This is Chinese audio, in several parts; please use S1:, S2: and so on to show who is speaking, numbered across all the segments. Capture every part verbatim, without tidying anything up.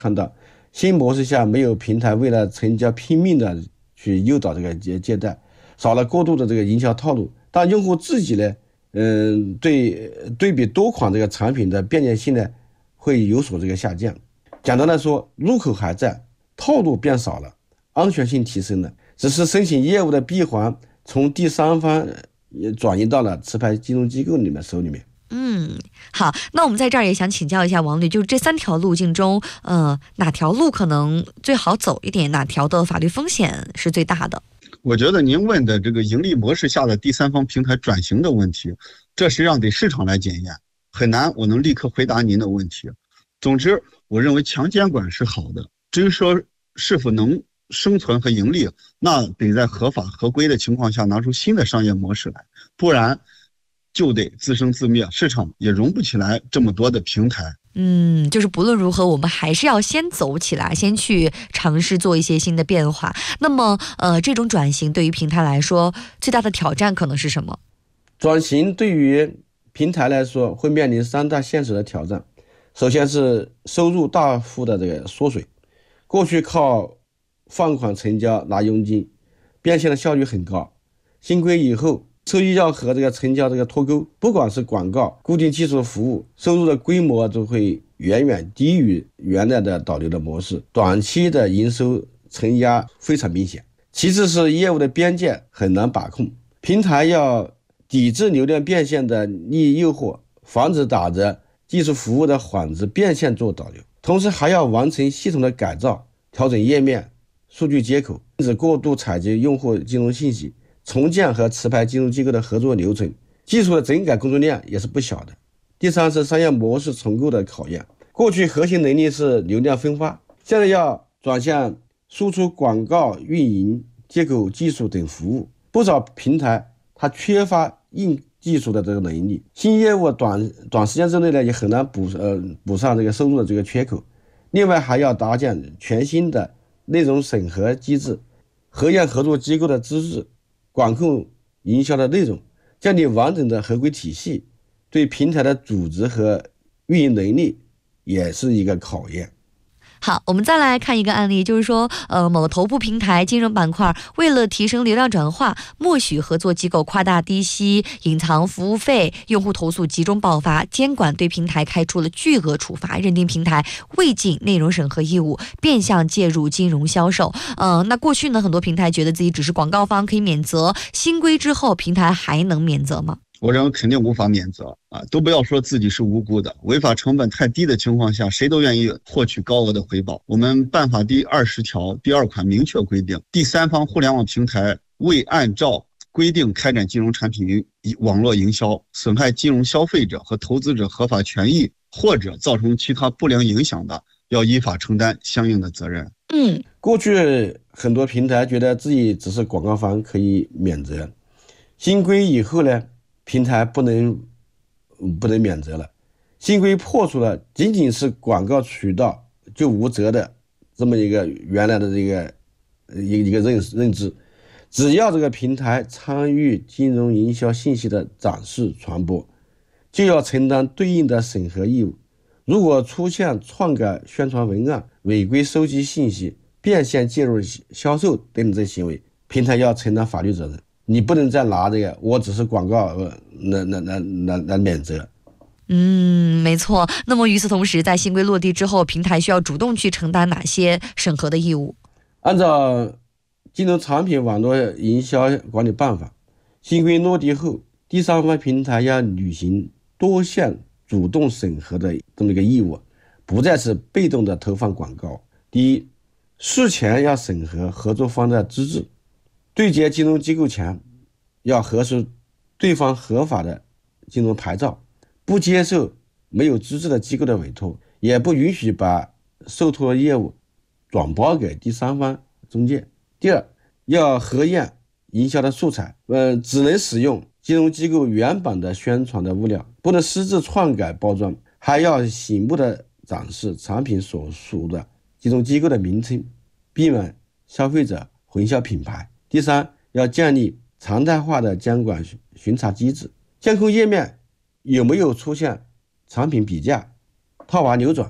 S1: 看到新模式下，没有平台为了成交拼命的去诱导这个借借贷，少了过度的这个营销套路，但用户自己呢，嗯，对对比多款这个产品的便捷性呢，会有所这个下降。简单的说，入口还在，套路变少了，安全性提升了，只是申请业务的闭环从第三方也转移到了持牌金融机构里面手里面。
S2: 嗯，好，那我们在这儿也想请教一下王律，就是这三条路径中，呃，哪条路可能最好走一点，哪条的法律风险是最大的？
S3: 我觉得您问的这个盈利模式下的第三方平台转型的问题，这实际上得市场来检验，很难我能立刻回答您的问题。总之，我认为强监管是好的，至于说是否能生存和盈利，那得在合法合规的情况下拿出新的商业模式来，不然就得自生自灭，市场也容不起来这么多的平台。
S2: 嗯，就是不论如何，我们还是要先走起来，先去尝试做一些新的变化。那么，呃，这种转型对于平台来说，最大的挑战可能是什么？
S1: 转型对于平台来说，会面临三大现实的挑战。首先是收入大幅的这个缩水，过去靠放款成交拿佣金，变现的效率很高。新规以后，收益要和这个成交这个脱钩，不管是广告、固定技术服务，收入的规模都会远远低于原来的导流的模式，短期的营收承压非常明显。其次是业务的边界很难把控，平台要抵制流量变现的利益诱惑，防止打着技术服务的幌子变现做导流，同时还要完成系统的改造，调整页面、数据接口，禁止过度采集用户金融信息，重建和持牌金融机构的合作流程，技术的整改工作量也是不小的。第三是商业模式重构的考验，过去核心能力是流量分发，现在要转向输出广告运营、接口技术等服务，不少平台它缺乏硬技术的这个能力，新业务短短时间之内呢也很难补呃补上这个收入的这个缺口。另外还要搭建全新的内容审核机制，核验合作机构的资质，管控营销的内容，建立完整的合规体系，对平台的组织和运营能力也是一个考验。
S2: 好，我们再来看一个案例，就是说，呃，某个头部平台金融板块为了提升流量转化，默许合作机构夸大低息、隐藏服务费，用户投诉集中爆发，监管对平台开出了巨额处罚，认定平台未尽内容审核义务，变相介入金融销售。呃，那过去呢，很多平台觉得自己只是广告方，可以免责。新规之后，平台还能免责吗？
S3: 我认为肯定无法免责啊！都不要说自己是无辜的，违法成本太低的情况下，谁都愿意获取高额的回报。我们办法第二十条第二款明确规定，第三方互联网平台未按照规定开展金融产品网络营销，损害金融消费者和投资者合法权益，或者造成其他不良影响的，要依法承担相应的责任。
S2: 嗯，
S1: 过去很多平台觉得自己只是广告方，可以免责。新规以后呢，平台不能不能免责了。新规破除了仅仅是广告渠道就无责的这么一个原来的这个一个一个认认知，只要这个平台参与金融营销信息的展示传播，就要承担对应的审核义务。如果出现篡改宣传文案、违规收集信息、变相介入销售等这行为，平台要承担法律责任。你不能再拿这个我只是广告来来来来来免责。
S2: 嗯，没错。那么与此同时，在新规落地之后，平台需要主动去承担哪些审核的义务？
S1: 按照金融产品网络营销管理办法，新规落地后，第三方平台要履行多项主动审核的这么一个义务，不再是被动的投放广告。第一，事前要审核合作方的资质，对接金融机构前要核实对方合法的金融牌照，不接受没有资质的机构的委托，也不允许把受托业务转包给第三方中介。第二，要核验营销的素材，呃，只能使用金融机构原版的宣传的物料，不能私自篡改包装，还要醒目的展示产品所属的金融机构的名称，避免消费者混淆品牌。第三，要建立常态化的监管巡查机制，监控页面有没有出现产品比价、套娃流转、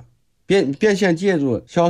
S1: 变变相介入销